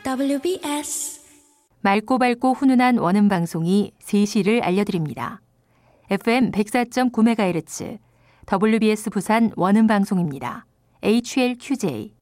WBS 맑고 밝고 훈훈한 원음 방송이 3시를 알려드립니다. FM 104.9MHz WBS 부산 원음 방송입니다. HLQJ